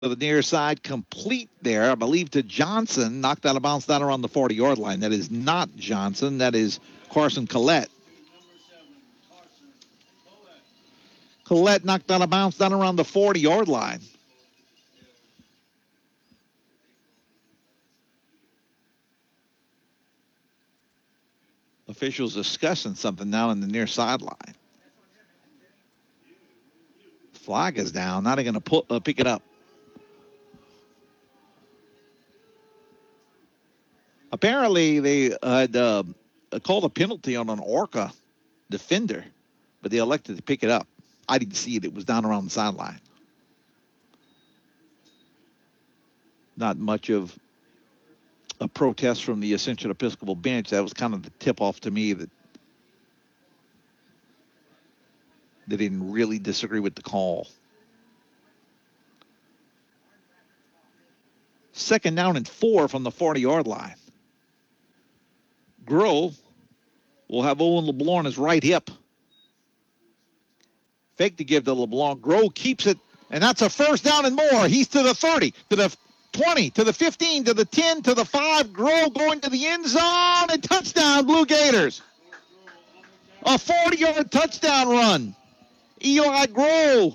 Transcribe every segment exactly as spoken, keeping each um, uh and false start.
the near side, complete there, I believe, to Johnson. Knocked out of bounds down around the forty-yard line. That is not Johnson. That is Carson Collette. Collette knocked out of bounds down around the forty-yard line. Officials discussing something now in the near sideline. Flag is down. Now they're going to pull, uh, pick it up. Apparently, they had uh, called a penalty on an Orca defender, but they elected to pick it up. I didn't see it. It was down around the sideline. Not much of a protest from the Ascension Episcopal bench. That was kind of the tip-off to me that they didn't really disagree with the call. Second down and four from the forty-yard line. Groh will have Owen LeBlanc on his right hip. Fake to give to LeBlanc. Groh keeps it, and that's a first down and more. He's to the thirty, to the twenty, to the fifteen, to the ten, to the five. Groh going to the end zone, and touchdown, Blue Gators. A forty-yard touchdown run. Eli Groh.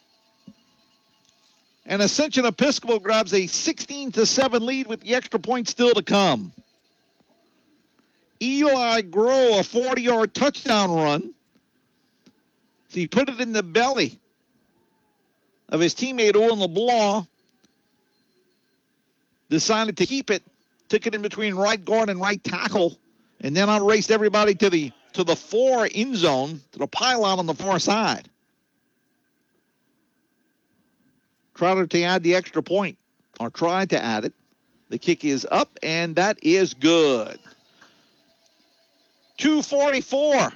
And Ascension Episcopal grabs a sixteen to seven lead with the extra point still to come. Eli Groh, a forty-yard touchdown run. So he put it in the belly of his teammate Owen LeBlanc. Decided to keep it. Took it in between right guard and right tackle. And then outraced everybody to the to the four end zone, to the pylon on the far side. Tried to add the extra point, or tried to add it. The kick is up, and that is good. two forty-four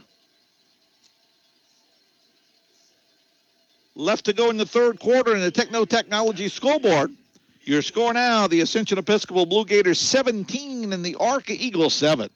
left to go in the third quarter in the Techno Technology scoreboard. Your score now, the Ascension Episcopal Blue Gators seventeen and the Arca Eagles seven.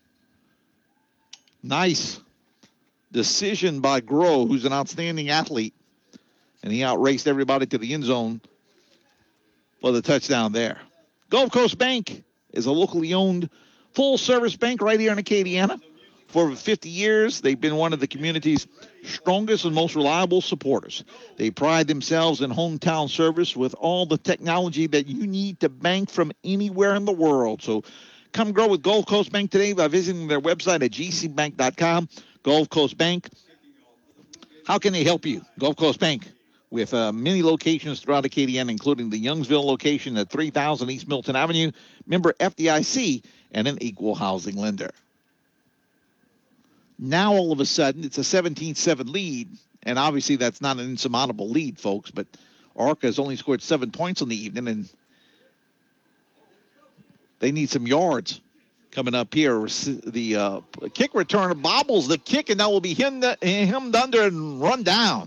Nice decision by Groh, who's an outstanding athlete. And he outraced everybody to the end zone for the touchdown there. Gulf Coast Bank is a locally owned full-service bank right here in Acadiana. For over fifty years, they've been one of the community's strongest and most reliable supporters. They pride themselves in hometown service with all the technology that you need to bank from anywhere in the world. So come grow with Gulf Coast Bank today by visiting their website at g c bank dot com. Gulf Coast Bank. How can they help you? Gulf Coast Bank, with uh, many locations throughout Acadiana, including the Youngsville location at three thousand East Milton Avenue, member F D I C, and an equal housing lender. Now, all of a sudden, it's a seventeen seven lead, and obviously that's not an insurmountable lead, folks, but Arca has only scored seven points on the evening, and they need some yards coming up here. The uh, kick return bobbles the kick, and that will be hemmed, hemmed under and run down.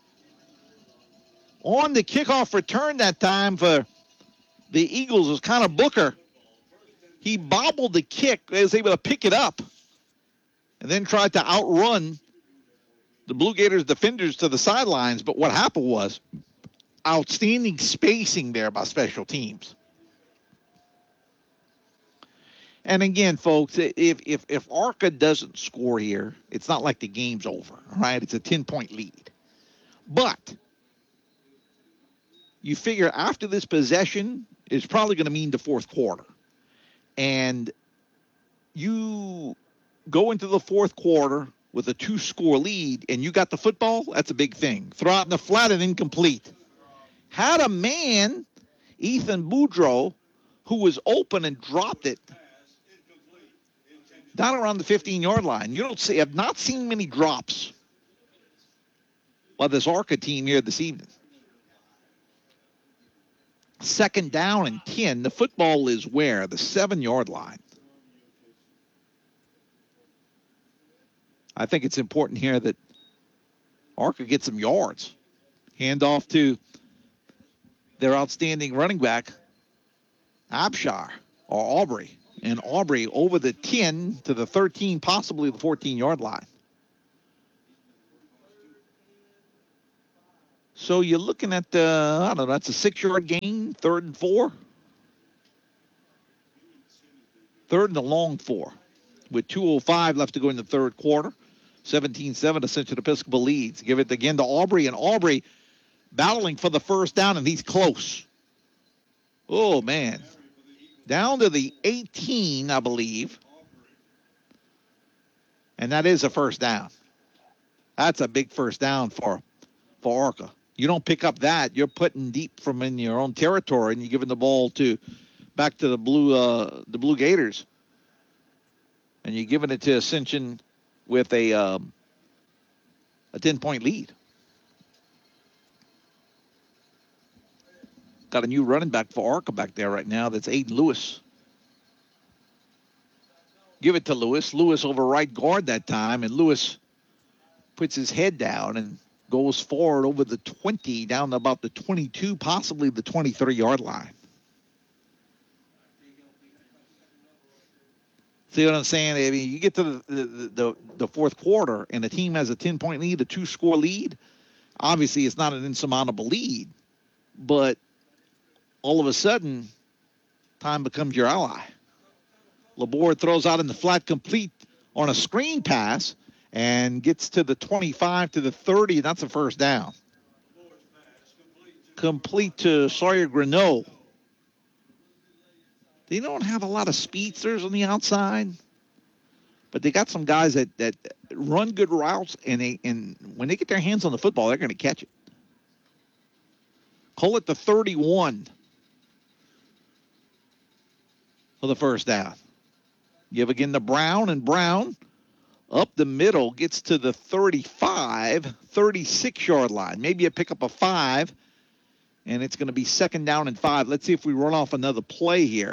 On the kickoff return that time for the Eagles was kind of Booker. He bobbled the kick, was able to pick it up, and then tried to outrun the Blue Gators defenders to the sidelines. But what happened was outstanding spacing there by special teams. And again, folks, if if if Arca doesn't score here, it's not like the game's over, right? It's a ten-point lead. But you figure after this possession, it's probably going to mean the fourth quarter. And you go into the fourth quarter with a two-score lead, and you got the football, that's a big thing. Throw out in the flat and incomplete. Had a man, Ethan Boudreaux, who was open and dropped it down around the fifteen-yard line. You don't see, have not seen many drops by this Arca team here this evening. Second down and ten. The football is where? The seven-yard line. I think it's important here that Arca gets some yards. Hand off to their outstanding running back, Abshire, or Aubrey. And Aubrey over the ten to the thirteen, possibly the fourteen-yard line. So you're looking at, uh, I don't know, that's a six-yard gain, third and four. Third and a long four with two oh five left to go in the third quarter. seventeen seven, Ascension Episcopal leads. Give it again to Aubrey, and Aubrey battling for the first down, and he's close. Oh, man. Down to the eighteen, I believe. And that is a first down. That's a big first down for, for Arca. You don't pick up that. You're putting deep from in your own territory, and you're giving the ball to back to the blue uh, the Blue Gators. And you're giving it to Ascension with a um, a ten-point lead. Got a new running back for Arca back there right now. That's Aiden Lewis. Give it to Lewis. Lewis over right guard that time, and Lewis puts his head down and goes forward over the twenty, down to about the twenty-two, possibly the twenty-three-yard line. See what I'm saying? I mean, you get to the, the, the, the fourth quarter, and the team has a ten-point lead, a two-score lead. Obviously, it's not an insurmountable lead, but all of a sudden, time becomes your ally. Laborde throws out in the flat complete on a screen pass and gets to the twenty-five to the thirty, and that's a first down. Complete to Sawyer Greneau. They don't have a lot of speedsters on the outside, but they got some guys that, that run good routes, and they and when they get their hands on the football, they're going to catch it. Call it the thirty-one for the first down. Give again to Brown, and Brown up the middle gets to the thirty-five, thirty-six-yard line. Maybe you pick up a five, and it's going to be second down and five. Let's see if we run off another play here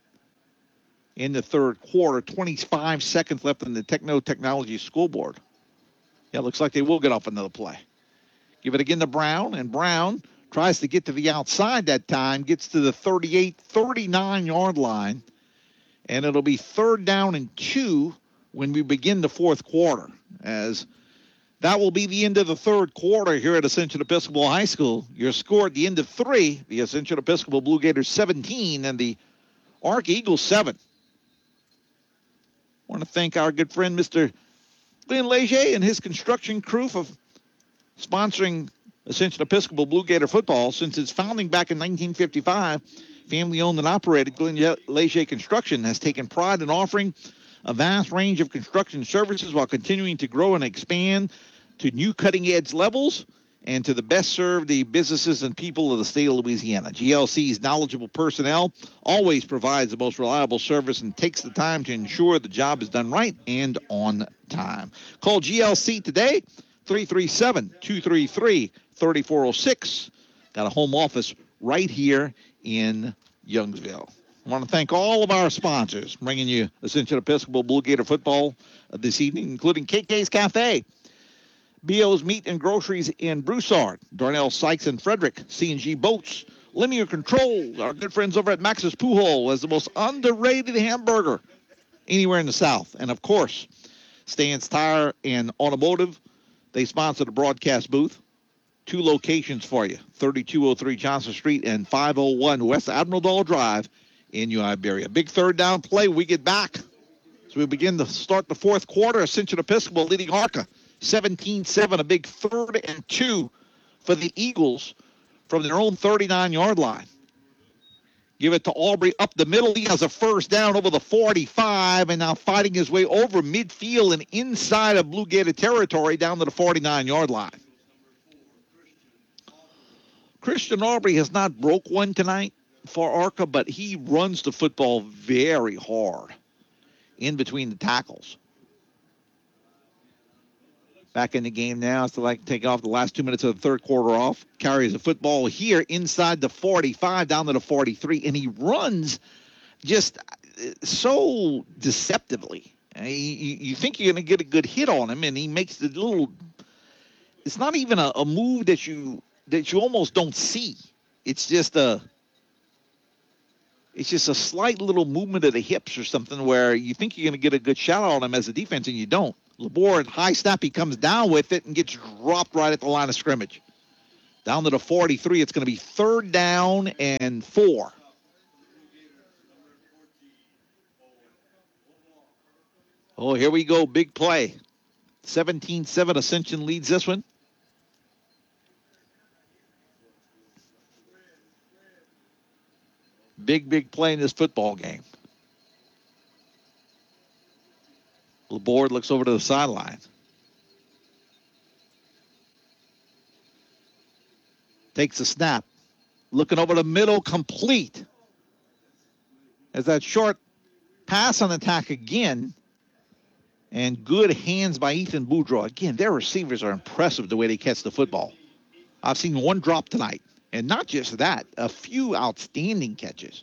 in the third quarter. twenty-five seconds left on the Techno Technology scoreboard. Yeah, looks like they will get off another play. Give it again to Brown, and Brown tries to get to the outside that time, gets to the thirty-eight, thirty-nine-yard line, and it'll be third down and two when we begin the fourth quarter, as that will be the end of the third quarter here at Ascension Episcopal High School. Your score at the end of three, the Ascension Episcopal Blue Gators seventeen and the Arc Eagles seven. I want to thank our good friend, Mister Glenn Leger, and his construction crew for sponsoring Ascension Episcopal Blue Gator football since its founding back in nineteen fifty-five. Family-owned and operated, Glenn Leger Construction has taken pride in offering a vast range of construction services while continuing to grow and expand to new cutting-edge levels and to the best serve the businesses and people of the state of Louisiana. G L C's knowledgeable personnel always provides the most reliable service and takes the time to ensure the job is done right and on time. Call G L C today, three three seven, two three three, three four zero six. Got a home office right here in Youngsville. I want to thank all of our sponsors bringing you Ascension Episcopal Blue Gator football this evening, including K K's Cafe, B O's Meat and Groceries in Broussard, Darnell Sykes and Frederick, C and G Boats, Linear Control, our good friends over at Max's Pool Hole as the most underrated hamburger anywhere in the South. And, of course, Stan's Tire and Automotive. They sponsor the broadcast booth. Two locations for you, thirty-two oh three Johnson Street and five oh one West Admiral Doll Drive in New Iberia. Big third down play. We get back. So we begin to start the fourth quarter. Ascension Episcopal leading Arca seventeen seven, a big third and two for the Eagles from their own thirty-nine-yard line. Give it to Aubrey up the middle. He has a first down over the forty-five and now fighting his way over midfield and inside of Blue Gator territory down to the forty-nine-yard line. Christian Aubrey has not broke one tonight for Arca, but he runs the football very hard in between the tackles. Back in the game now. It's like taking off the last two minutes of the third quarter off. Carries the football here inside the forty-five down to the forty-three, and he runs just so deceptively. You, you think you're going to get a good hit on him, and he makes the little – it's not even a, a move that you – that you almost don't see. It's just a it's just a slight little movement of the hips or something where you think you're going to get a good shot on him as a defense, and you don't. Laborde, high snap, he comes down with it and gets dropped right at the line of scrimmage. Down to the forty-three. It's going to be third down and four. Oh, here we go. Big play. seventeen seven. Ascension leads this one. Big, big play in this football game. Laborde looks over to the sideline. Takes a snap. Looking over the middle, complete. As that short pass on attack again. And good hands by Ethan Boudreaux. Again, their receivers are impressive the way they catch the football. I've seen one drop tonight. And not just that, a few outstanding catches.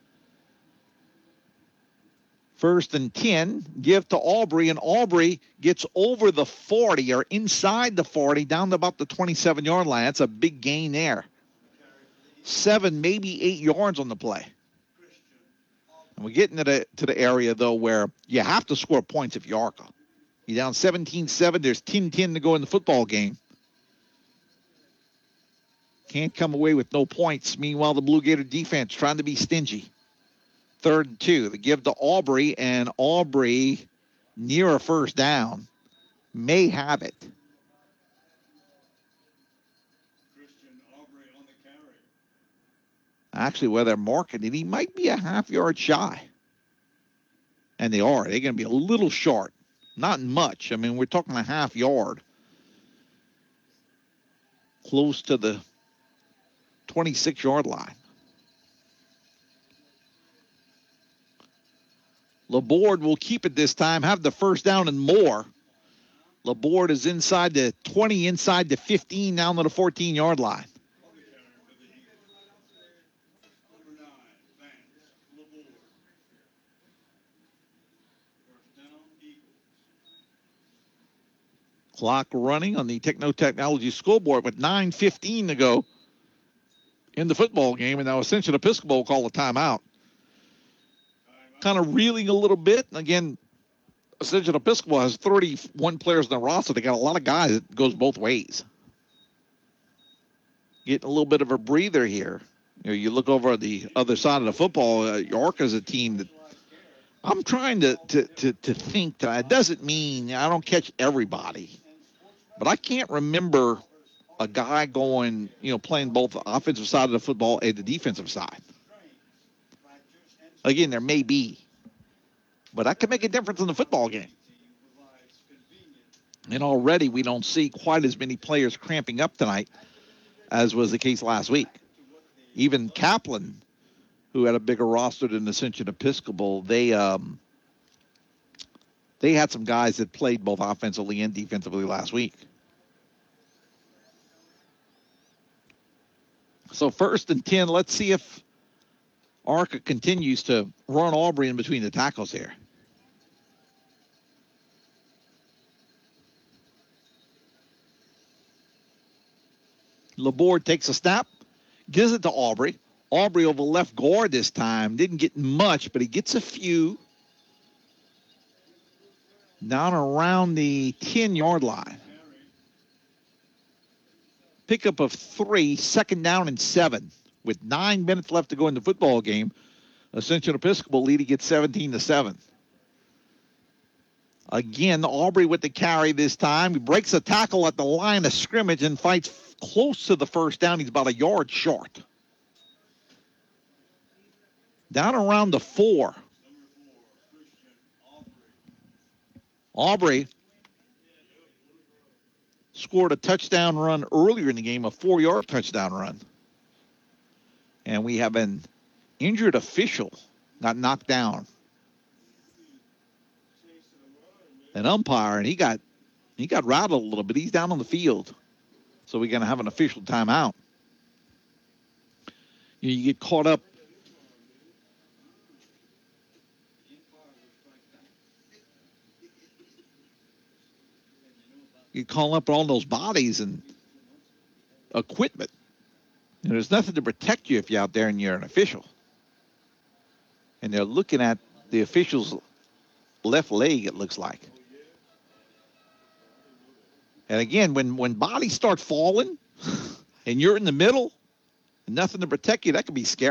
First and ten, give to Aubrey, and Aubrey gets over the forty or inside the forty, down to about the twenty-seven-yard line. That's a big gain there. Seven, maybe eight yards on the play. And we're getting to the, to the area, though, where you have to score points if you're Arca. You're down seventeen seven. There's ten ten to go in the football game. Can't come away with no points. Meanwhile, the Blue Gator defense trying to be stingy. Third and two. The give to Aubrey, and Aubrey near a first down. May have it. Actually, where they're marking it, he might be a half yard shy. And they are. They're going to be a little short. Not much. I mean, we're talking a half yard. Close to the twenty-six-yard line. Laborde will keep it this time, have the first down and more. Laborde is inside the twenty, inside the fifteen, down to the fourteen-yard line. Clock running on the Techno Technology scoreboard with nine fifteen to go in the football game, and now Ascension Episcopal will call a timeout. Kind of reeling a little bit. Again, Ascension Episcopal has thirty-one players in the roster. They got a lot of guys that goes both ways. Getting a little bit of a breather here. You know, you look over the other side of the football, uh, York is a team that I'm trying to, to, to, to think that it doesn't mean I don't catch everybody. But I can't remember a guy going, you know, playing both the offensive side of the football and the defensive side. Again, there may be. But that could make a difference in the football game. And already we don't see quite as many players cramping up tonight as was the case last week. Even Kaplan, who had a bigger roster than Ascension Episcopal, they um, they had some guys that played both offensively and defensively last week. So first and ten, let's see if Arca continues to run Aubrey in between the tackles here. Laborde takes a snap, gives it to Aubrey. Aubrey over left guard this time. Didn't get much, but he gets a few. Down around the ten-yard line. Pickup of three, second down and seven. With nine minutes left to go in the football game, Ascension Episcopal leading it seventeen to seven. Again, Aubrey with the carry this time. He breaks a tackle at the line of scrimmage and fights close to the first down. He's about a yard short. Down around the four. Aubrey scored a touchdown run earlier in the game, a four-yard touchdown run. And we have an injured official got knocked down. An umpire, and he got he got rattled a little bit. He's down on the field. So we're going to have an official timeout. You, know, you get caught up. You call up all those bodies and equipment. You know, there's nothing to protect you if you're out there and you're an official. And they're looking at the official's left leg, it looks like. And again, when, when bodies start falling, and you're in the middle, and nothing to protect you, that could be scary.